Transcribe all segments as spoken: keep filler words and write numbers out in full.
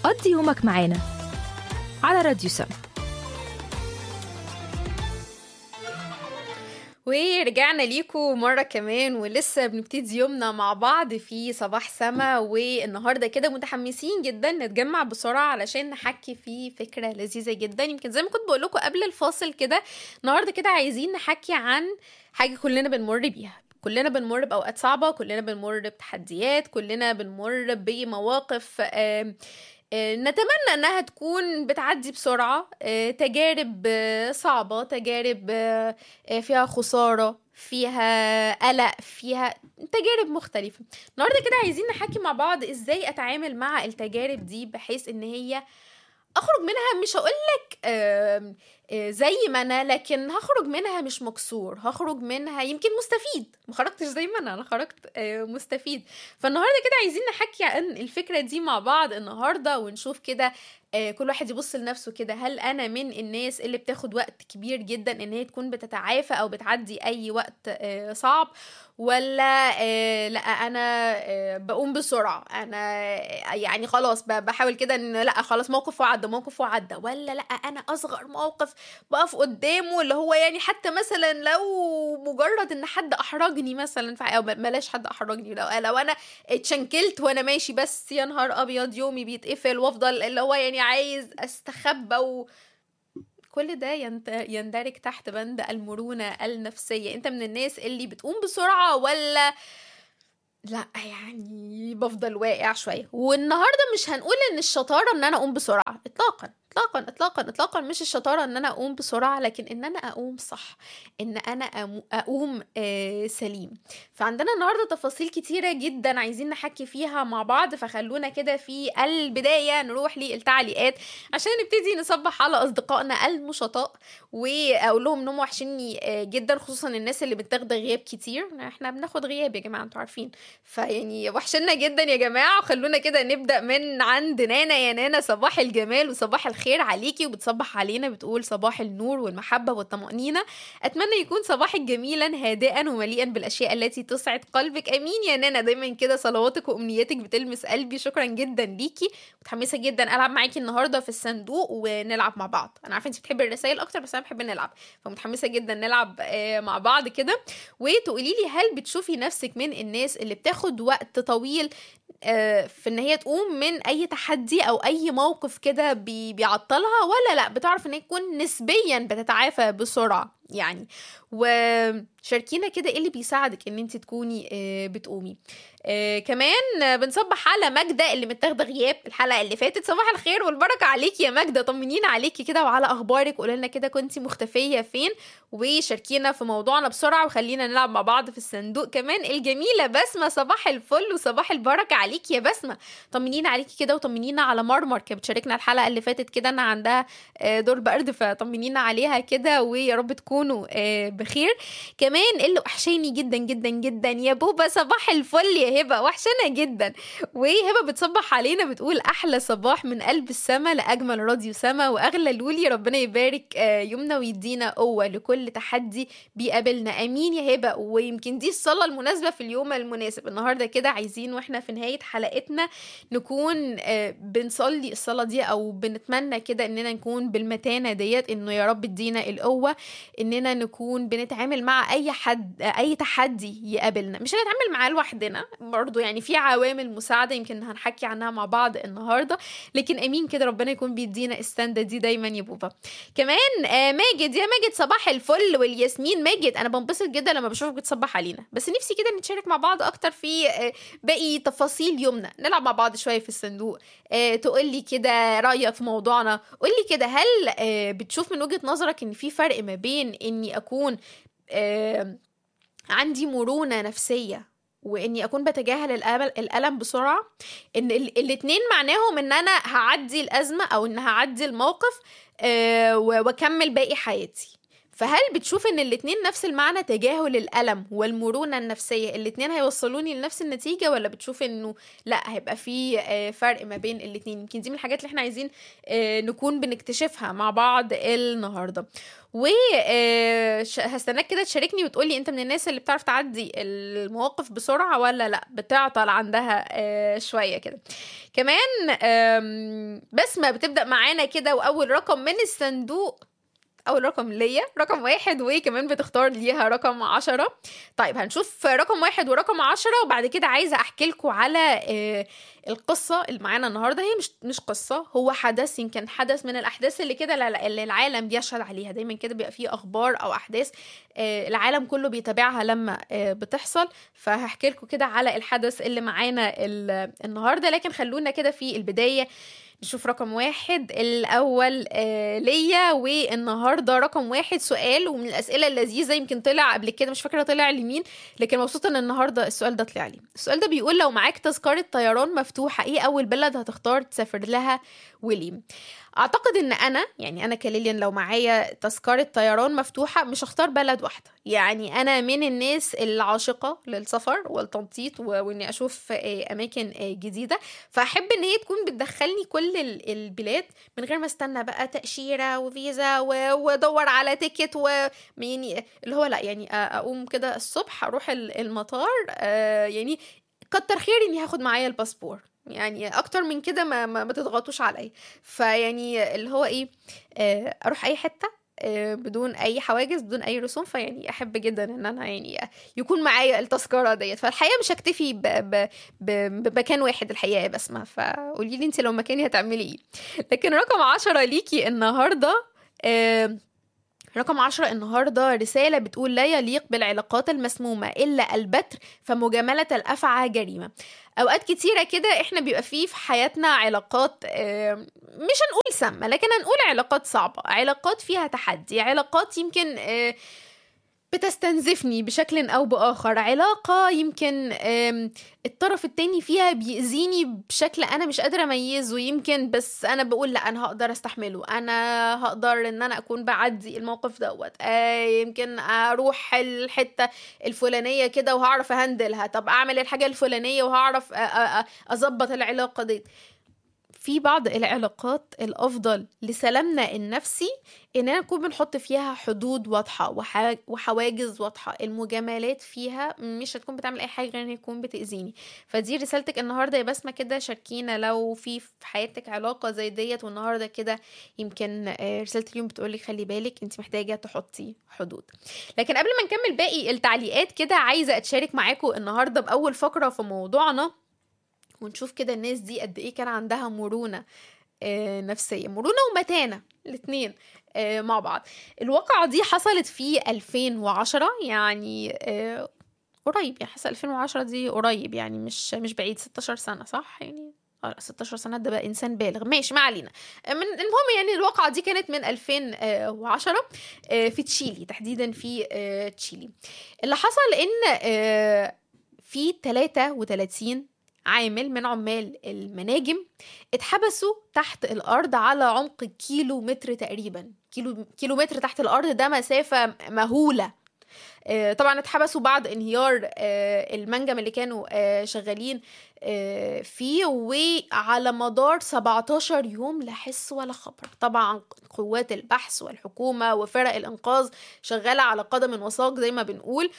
قضي يومك معانا على راديو سما. ورجعنا ليكم مرة كمان ولسه بنبتدي يومنا مع بعض في صباح سما. والنهاردة كده متحمسين جدا نتجمع بسرعة علشان نحكي في فكرة لذيذة جدا. يمكن زي ما كنت بقول لكم قبل الفاصل كده، النهاردة كده عايزين نحكي عن حاجة كلنا بنمر بيها. كلنا بنمر بأوقات صعبة، كلنا بنمر بتحديات، كلنا بنمر بمواقف آه نتمنى انها تكون بتعدي بسرعة، تجارب صعبة، تجارب فيها خسارة، فيها قلق، فيها تجارب مختلفة. النهاردة كده عايزين نحكي مع بعض ازاي اتعامل مع التجارب دي بحيث ان هي اخرج منها، مش هقولك آه آه زي ما انا، لكن هخرج منها مش مكسور، هخرج منها يمكن مستفيد. ما خرجتش زي ما انا انا خرجت آه مستفيد. فالنهارده كده عايزين نحكي عن الفكرة دي مع بعض النهارده، ونشوف كده آه كل واحد يبص لنفسه كده، هل انا من الناس اللي بتاخد وقت كبير جدا ان هي تكون بتتعافى او بتعدي اي وقت آه صعب، ولا آه لا انا آه بقوم بسرعة، انا يعني خلاص بحاول كده ان لا خلاص موقف وعدى موقف وعدى، ولا لا انا اصغر موقف بقف قدامه اللي هو يعني حتى مثلا لو مجرد ان حد احرجني مثلا، او بلاش حد احرجني، لو, لو انا اتشنكلت وانا ماشي بس يا نهار ابيض يومي بيتقفل وافضل اللي هو يعني عايز استخبى و كل ده يندرج تحت بند المرونة النفسية. انت من الناس اللي بتقوم بسرعة ولا لا يعني بفضل واقع شوية؟ والنهاردة مش هنقول ان الشطارة ان انا اقوم بسرعة اطلاقا اطلاقا اطلاقا اطلاقا، مش الشطارة ان انا اقوم بسرعة، لكن ان انا اقوم صح، ان انا اقوم آه سليم. فعندنا النهاردة تفاصيل كتيرة جدا عايزين نحكي فيها مع بعض، فخلونا كده في البداية نروح للتعليقات عشان نبتدي نصبح على اصدقائنا المشطاء واقول لهم انهم وحشني آه جدا، خصوصا الناس اللي بتاخد غياب كتير. احنا بناخد غياب يا جماعة انتوا عارفين، فيعني وحشنا جدا يا جماعة. وخلونا كده نبدأ من عند نانا. يا نانا صباح الجمال وصباح الخير عليكي، وبتصبح علينا بتقول صباح النور والمحبة والطمأنينة. أتمنى يكون صباحك جميلا هادئا ومليئا بالأشياء التي تسعد قلبك. أمين يا نانا، دايما كده صلواتك وأمنياتك بتلمس قلبي. شكرا جدا ليكي، متحمسة جدا ألعب معاكي النهاردة في الصندوق ونلعب مع بعض. أنا عارفة أنت بتحبي الرسائل أكتر، بس أنا بحب نلعب، فمتحمسة جدا نلعب مع بعض كده. وتقولي لي هل بتشوفي نفسك من الناس اللي بتاخد وقت طويل في ان هي تقوم من اي تحدي او اي موقف كده بيعطلها، ولا لا بتعرف ان هي تكون نسبيا بتتعافى بسرعة يعني؟ وشاركينا كده ايه اللي بيساعدك ان انت تكوني بتقومي. كمان بنصبح على ماجدة اللي متاخده غياب الحلقة اللي فاتت. صباح الخير والبركة عليكي يا ماجدة، طمنينا عليكي كده وعلى اخبارك، قولي لنا كده كنتي مختفية فين، وشاركينا في موضوعنا بسرعة وخلينا نلعب مع بعض في الصندوق. كمان الجميلة بسمة صباح الفل وصباح البركة عليكي يا بسمة، طمنينا عليكي كده وطمنينا على مرمر كانت بتشاركنا الحلقة اللي فاتت كده انا عندها دور برد، فطمنينا عليها كده ويا رب تكونوا بخير. كمان اللي وحشاني جدا جدا جدا يا بوبا صباح الفل يا هبة، وحشنا جدا. وهبة بتصبح علينا بتقول احلى صباح من قلب السما لاجمل راديو سما واغلى لولي، ربنا يبارك يومنا ويدينا قوة لكل تحدي بيقابلنا. امين يا هبة. ويمكن دي الصلاة المناسبة في اليوم المناسب النهاردة كده، عايزين واحنا في نهاية حلقتنا نكون بنصلي الصلاة دي او بنتمنى كده اننا نكون بالمتانة ديت، انه يا رب ادينا القوة اننا نكون بنتعامل مع اي حد اي تحدي يقابلنا. مش هنتعامل معاه لوحدنا برضو، يعني في عوامل مساعدة يمكن هنحكي عنها مع بعض النهاردة، لكن امين كده ربنا يكون بيدينا السندة دي دايما يا بوبا. كمان آه ماجد، يا ماجد صباح الفل والياسمين. ماجد انا بنبسط جدا لما بشوفك بتصبح علينا، بس نفسي كده نتشارك مع بعض اكتر في آه باقي تفاصيل يومنا، نلعب مع بعض شوية في الصندوق. آه تقولي كده رأيك في موضوعنا، قولي كده هل آه بتشوف من وجهة نظرك ان في فرق ما بين اني اكون آه عندي مرونة نفسية واني اكون بتجاهل الالم بسرعة؟ ان الاتنين معناهم ان انا هعدي الازمة او ان هعدي الموقف آه واكمل باقي حياتي. فهل بتشوف ان الاتنين نفس المعنى، تجاهل الألم والمرونة النفسية، الاتنين هيوصلوني لنفس النتيجة، ولا بتشوف انه لا هيبقى في فرق ما بين الاتنين؟ يمكن دي من الحاجات اللي احنا عايزين نكون بنكتشفها مع بعض النهاردة. وهستناك كده تشاركني وتقولي انت من الناس اللي بتعرف تعدي المواقف بسرعة ولا لا بتعطل عندها شوية كده. كمان بسمة بتبدأ معانا كده، وأول رقم من الصندوق أول رقم ليا رقم واحد، وكمان بتختار ليها رقم عشرة. طيب هنشوف رقم واحد ورقم عشرة، وبعد كده عايزة أحكي لكم على القصة اللي معانا النهاردة. هي مش مش قصة، هو حدث، يمكن حدث من الأحداث اللي كده اللي العالم بيشهد عليها. دايما كده بيبقى فيه أخبار أو أحداث العالم كله بيتابعها لما بتحصل. فهحكي لكم كده على الحدث اللي معانا النهاردة. لكن خلونا كده في البداية نشوف رقم واحد الأول آه ليا. والنهاردة رقم واحد سؤال، ومن الأسئلة اللذيذة، يمكن طلع قبل كده مش فاكرة طلع لمين، لكن مبسوطة ان النهاردة السؤال ده طلع لي. السؤال ده بيقول لو معاك تذكرة طيران مفتوحة، ايه أول بلد هتختار تسافر لها وليه؟ اعتقد ان انا يعني انا كليليان لو معايا تذكرة طيران مفتوحة مش هختار بلد واحدة. يعني انا من الناس العاشقة للسفر والتنطيط واني اشوف اماكن جديدة، فاحب ان هي تكون بتدخلني كل البلاد من غير ما استنى بقى تأشيرة وفيزا وادور على تيكت، و يعني اللي هو لا، يعني اقوم كده الصبح اروح المطار، يعني كتر خير اني هاخد معايا الباسبور، يعني اكتر من كده ما, ما, ما تضغطوش عليا. فيعني اللي هو ايه، اروح اي حتة بدون اي حواجز بدون اي رسوم. فيعني احب جدا ان انا يعني يكون معايا التذكرة ديت. فالحقيقة مش هكتفي بمكان واحد الحقيقة يا بسمة، فقولي لي انت لو مكاني هتعملي ايه. لكن رقم عشرة ليكي النهاردة. رقم عشرة النهاردة رسالة بتقول لا يليق بالعلاقات المسمومة إلا البتر، فمجاملة الأفعى جريمة. أوقات كتيرة كده إحنا بيبقى فيه في حياتنا علاقات مش هنقول سامة، لكن هنقول علاقات صعبة، علاقات فيها تحدي، علاقات يمكن بتستنزفني بشكل أو بآخر، علاقة يمكن الطرف التاني فيها بيأذيني بشكل أنا مش قادرة أميزه، يمكن بس أنا بقول لا أنا هقدر أستحمله، أنا هقدر إن أنا أكون بعدي الموقف دوت، آه يمكن أروح الحتة الفلانية كده وهعرف أهندلها، طب أعمل الحاجة الفلانية وهعرف أزبط العلاقة دي. في بعض العلاقات الأفضل لسلامنا النفسي إننا نكون بنحط فيها حدود واضحة وحواجز واضحة. المجاملات فيها مش هتكون بتعمل أي حاجة غير إن يكون بتأذيني. فدي رسالتك النهاردة يا بسمة كده، شاركينا لو في في حياتك علاقة زي ديت، والنهاردة كده يمكن رسالة اليوم بتقولك خلي بالك انت محتاجة تحطي حدود. لكن قبل ما نكمل باقي التعليقات كده، عايزة أتشارك معاكم النهاردة بأول فقرة في موضوعنا، ونشوف كده الناس دي قد ايه كان عندها مرونة آه نفسية، مرونة ومتانة الاتنين آه مع بعض. الواقعة دي حصلت في ألفين وعشرة، يعني آه قريب، يعني حصل ألفين وعشرة دي قريب، يعني مش مش بعيد، ستاشر سنة صح؟ يعني ستاشر سنة ده بقى إنسان بالغ، ماشي ما علينا. من المهم يعني الواقعة دي كانت من ألفين وعشرة آه في تشيلي، تحديدا في آه تشيلي. اللي حصل إن آه في ثلاثة وثلاثين عامل من عمال المناجم اتحبسوا تحت الأرض على عمق كيلو متر تقريبا. كيلو, كيلو متر تحت الأرض ده مسافة مهولة. آه طبعا اتحبسوا بعد انهيار آه المنجم اللي كانوا آه شغالين آه فيه، وعلى مدار سبعتاشر يوم لا حس ولا خبر. طبعا قوات البحث والحكومة وفرق الإنقاذ شغالة على قدم وساق زي ما بنقول،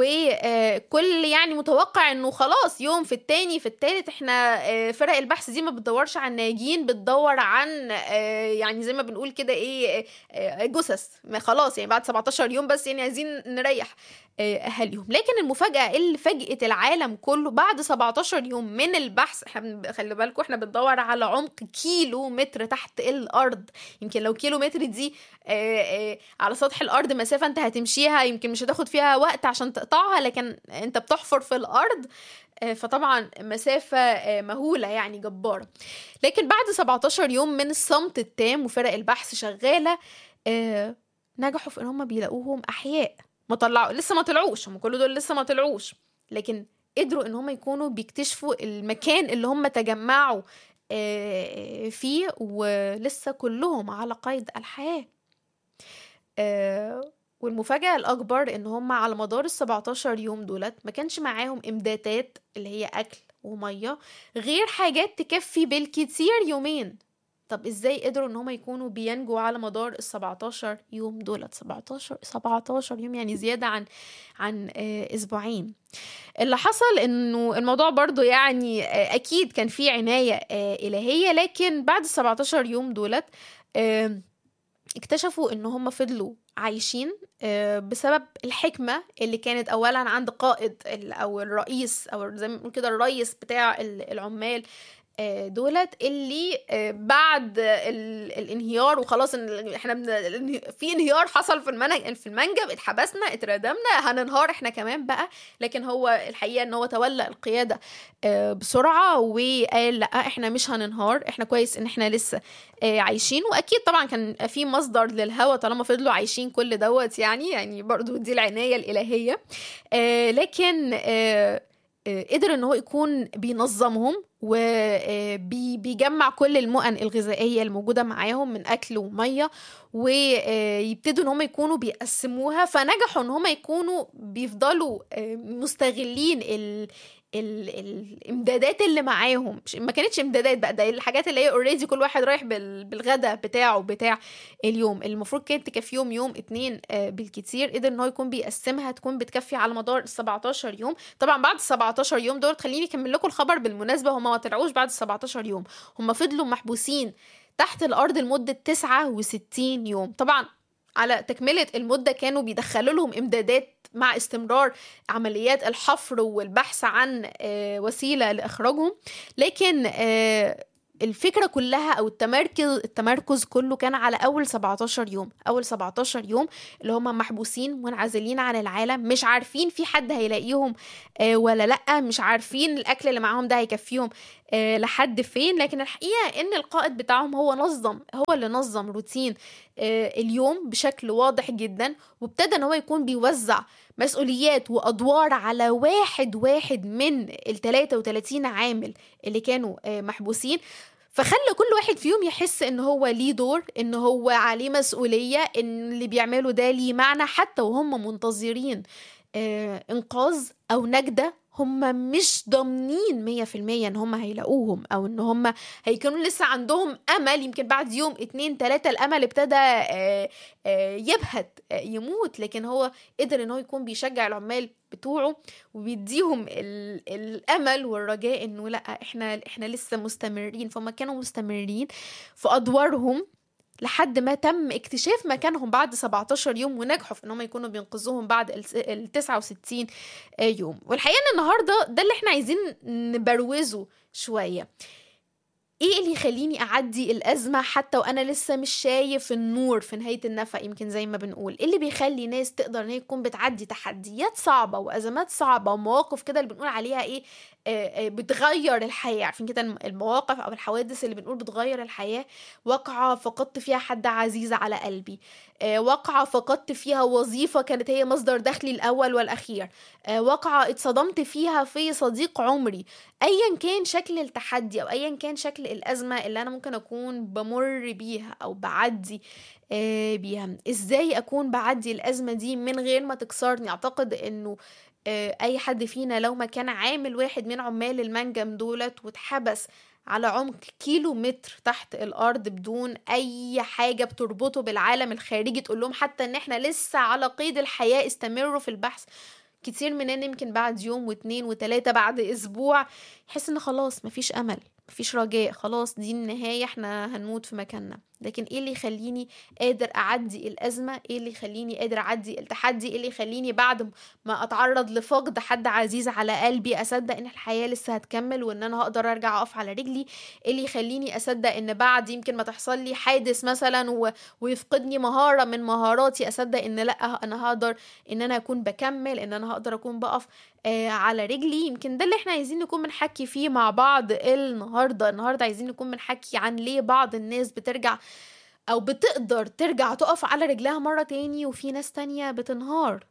وكل يعني متوقع انه خلاص يوم في التاني في التالت احنا آه فرق البحث دي ما بتدورش عن ناجين، بتدور عن آه يعني زي ما بنقول كده ايه آه جثث. خلاص يعني بعد سبعتاشر يوم بس يعني عايزين نريح أهليهم. لكن المفاجأة اللي فاجئت العالم كله بعد سبعتاشر يوم من البحث، احنا خلي بالكم احنا بندور على عمق كيلو متر تحت الأرض. يمكن لو كيلو متر دي آآ آآ على سطح الأرض مسافة انت هتمشيها يمكن مش هتاخد فيها وقت عشان تقطعها، لكن انت بتحفر في الأرض، فطبعا مسافة مهولة يعني جبارة. لكن بعد سبعتاشر يوم من الصمت التام وفرق البحث شغالة، نجحوا في ان هم بيلاقوهم أحياء. ما طلعوا لسه ما طلعوش، هم كل دول لسه ما طلعوش، لكن قدروا ان هم يكونوا بيكتشفوا المكان اللي هم تجمعوا فيه، ولسه كلهم على قيد الحياة. والمفاجأة الأكبر إن هم على مدار السبعتاشر يوم دولت ما كانش معاهم إمدادات اللي هي أكل ومية غير حاجات تكفي بالكتير يومين. طب إزاي قدروا إن هم يكونوا بينجوا على مدار السبعتاشر يوم دولت؟ سبعتاشر سبعتاشر يوم يعني زيادة عن عن آه أسبوعين. اللي حصل إنه الموضوع برضو يعني آه أكيد كان فيه عناية آه إلهية، لكن بعد السبعتاشر يوم دولت آه اكتشفوا ان هم فضلوا عايشين بسبب الحكمة اللي كانت اولا عند قائد او الرئيس او زي ما بنقول كده الرئيس بتاع العمال دولت، اللي بعد الانهيار وخلاص ان احنا في انهيار حصل في المنج في المنجم، اتحبسنا اتردمنا هننهار احنا كمان بقى. لكن هو الحقيقة ان هو تولى القيادة بسرعة وقال لا احنا مش هننهار، احنا كويس ان احنا لسه عايشين. واكيد طبعا كان في مصدر للهوى طالما فضلوا عايشين كل دوت، يعني يعني برضو دي العناية الإلهية. لكن قدر ان هو يكون بينظمهم وبيجمع كل المؤن الغذائية الموجودة معاهم من أكل ومية، ويبتدوا ان هم يكونوا بيقسموها. فنجحوا ان هم يكونوا بيفضلوا مستغلين ال ال الامدادات اللي معاهم. ما كانتش امدادات بقى، ده الحاجات اللي هي اوريدي كل واحد رايح بالغدا بتاعه بتاع اليوم، المفروض كانت تكفيهم يوم اتنين بالكتير. قدر ان هو يكون بيقسمها تكون بتكفي على مدار سبعتاشر يوم. طبعا بعد سبعتاشر يوم دول، خليني اكمل لكم الخبر بالمناسبه، هم ما طلعوش بعد سبعتاشر يوم، هم فضلوا محبوسين تحت الارض لمده تسعة وستين يوم. طبعا على تكملة المدة كانوا بيدخلوا لهم إمدادات مع استمرار عمليات الحفر والبحث عن وسيلة لإخراجهم. لكن الفكرة كلها أو التمركز التمركز كله كان على أول سبعتاشر يوم. أول سبعتاشر يوم اللي هم محبوسين منعزلين عن العالم، مش عارفين في حد هيلاقيهم ولا لأ، مش عارفين الأكل اللي معاهم ده هيكفيهم لحد فين. لكن الحقيقة إن القائد بتاعهم هو نظم هو اللي نظم روتين اليوم بشكل واضح جدا، وابتدى ان هو يكون بيوزع مسؤوليات وأدوار على واحد واحد من ال ثلاثة وثلاثين عامل اللي كانوا محبوسين. فخلى كل واحد فيهم يحس ان هو ليه دور، ان هو عليه مسؤولية، ان اللي بيعمله ده ليه معنى، حتى وهم منتظرين انقاذ او نجدة هم مش ضامنين مية في المية ان هم هيلاقوهم، او ان هم هيكونوا لسه عندهم امل. يمكن بعد يوم اتنين تلاتة الامل ابتدى يبهت يموت، لكن هو قدر ان هو يكون بيشجع العمال بتوعه وبيديهم الامل والرجاء انه لا احنا احنا لسه مستمرين. فهم كانوا مستمرين في ادوارهم لحد ما تم اكتشاف مكانهم بعد سبعتاشر يوم، ونجحوا في انهم يكونوا بينقذوهم بعد ال تسعة وستين يوم. والحقيقة ان النهاردة ده اللي احنا عايزين نبروزه شوية. ايه اللي يخليني اعدي الازمة حتى وانا لسه مش شايف النور في نهاية النفق؟ يمكن زي ما بنقول ايه اللي بيخلي ناس تقدر ان هي تكون بتعدي تحديات صعبة وازمات صعبة ومواقف كده اللي بنقول عليها ايه آه آه بتغير الحياة. عارفين كده المواقف او الحوادث اللي بنقول بتغير الحياة. واقعة فقدت فيها حد عزيز على قلبي، آه واقعة فقدت فيها وظيفة كانت هي مصدر دخلي الاول والاخير، آه واقعة اتصدمت فيها في صديق عمري. ايا كان شكل التحدي او ايا كان شكل الازمة اللي انا ممكن اكون بمر بيها او بعدي آه بيها، ازاي اكون بعدي الازمة دي من غير ما تكسرني؟ اعتقد انه آه اي حد فينا لو ما كان عامل واحد من عمال المنجم دولت واتحبس على عمق كيلو متر تحت الارض بدون اي حاجة بتربطه بالعالم الخارجي تقول لهم حتى ان احنا لسه على قيد الحياة، استمروا في البحث، كتير مننا يمكن بعد يوم واثنين وثلاثة بعد اسبوع يحس ان خلاص مفيش امل، مفيش رجاء، خلاص دي النهاية، احنا هنموت في مكاننا. لكن ايه اللي يخليني قادر اعدي الازمة؟ ايه اللي يخليني قادر اعدي التحدي؟ ايه اللي يخليني بعد ما اتعرض لفقد حد عزيز على قلبي اصدق ان الحياة لسه هتكمل وان انا هقدر ارجع اقف على رجلي؟ ايه اللي يخليني اصدق ان بعد يمكن ما تحصل لي حادث مثلا و... ويفقدني مهارة من مهاراتي اصدق ان لا انا هقدر ان انا اكون بكمل، ان انا هقدر اكون بقف آه على رجلي؟ يمكن ده اللي احنا عايزين نكون بنحكي فيه مع بعض النهاردة. النهاردة عايزين نكون بنحكي عن ليه بعض الناس بترجع او بتقدر ترجع تقف على رجلها مرة تاني وفي ناس تانية بتنهار.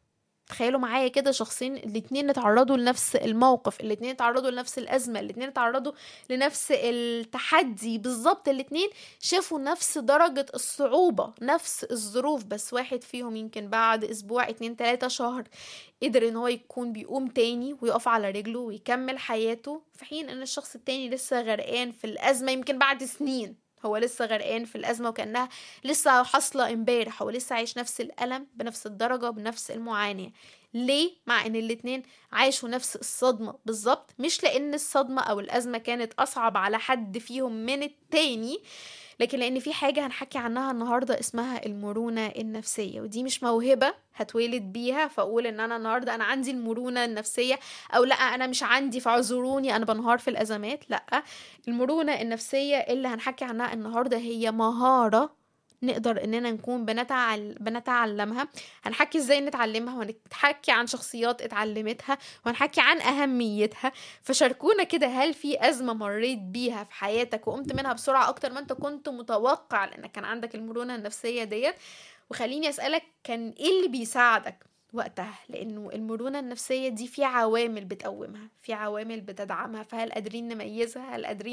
تخيلوا معايا كده شخصين الاتنين اتعرضوا لنفس الموقف، الاتنين اتعرضوا لنفس الأزمة، الاتنين اتعرضوا لنفس التحدي بالظبط، الاتنين شافوا نفس درجة الصعوبة، نفس الظروف، بس واحد فيهم يمكن بعد أسبوع اتنين تلاتة شهر قدر ان هو يكون بيقوم تاني ويقف على رجله ويكمل حياته، في حين ان الشخص التاني لسه غرقان في الأزمة يمكن بعد سنين. هو لسه غرقان في الأزمة وكأنها لسه حاصلة امبارح، هو لسه عايش نفس الألم بنفس الدرجة بنفس المعاناة. ليه؟ مع ان الاتنين عايشوا نفس الصدمة بالظبط، مش لان الصدمة او الأزمة كانت أصعب على حد فيهم من التاني، لكن لان في حاجة هنحكي عنها النهاردة اسمها المرونة النفسية، ودي مش موهبة هتولد بيها فاقول ان انا النهاردة انا عندي المرونة النفسية، او لا انا مش عندي فاعذروني انا بنهار في الازمات. لا، المرونة النفسية اللي هنحكي عنها النهاردة هي مهارة نقدر اننا نكون بنتعل... بنتعلمها. هنحكي ازاي نتعلمها، وهنحكي عن شخصيات اتعلمتها، وهنحكي عن اهميتها. فشاركونا كده، هل في ازمة مريت بيها في حياتك وقمت منها بسرعة اكتر ما انت كنت متوقع لانك كان عندك المرونة النفسية ديت؟ وخليني اسألك، كان ايه اللي بيساعدك وقتها؟ لانه المرونة النفسية دي في عوامل بتقومها، في عوامل بتدعمها، فهل قادرين نميزها؟ هل قادرين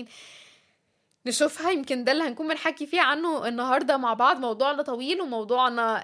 نشوفها؟ يمكن ده اللي هنكون بنحكي فيه عنه النهاردة مع بعض. موضوعنا طويل وموضوعنا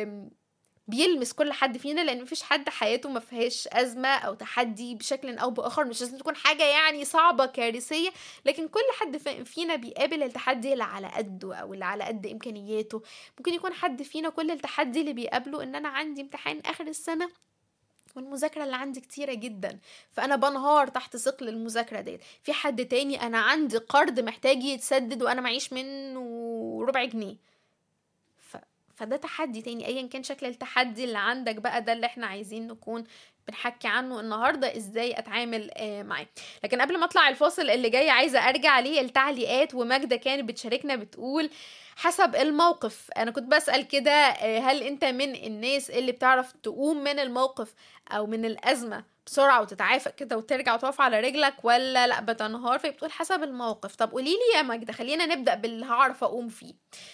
بيلمس كل حد فينا، لان مفيش حد حياته ما فيهاش ازمه او تحدي بشكل او باخر. مش لازم تكون حاجه يعني صعبه كارثيه، لكن كل حد فينا بيقابل التحدي اللي على قده او اللي على قد امكانياته. ممكن يكون حد فينا كل التحدي اللي بيقابله ان انا عندي امتحان اخر السنه والمذاكرة اللي عندي كتيرة جدا فأنا بنهار تحت ثقل المذاكرة ديت. في حد تاني أنا عندي قرض محتاج يتسدد وأنا معيش منه ربع جنيه، ف... فده تحدي تاني. أيا كان شكل التحدي اللي عندك بقى، ده اللي احنا عايزين نكون بنحكي عنه النهاردة، ازاي اتعامل آه معاه. لكن قبل ما اطلع الفاصل اللي جاي، عايزة ارجع ليه التعليقات. وماجدة كانت بتشاركنا بتقول حسب الموقف. انا كنت بسأل كده، هل انت من الناس اللي بتعرف تقوم من الموقف او من الازمة بسرعة وتتعافى كده وترجع وتقف على رجلك، ولا لا بتنهار؟ فبتقول حسب الموقف. طب قوليلي يا ماجدة، خلينا نبدأ باللي هعرف اقوم فيه.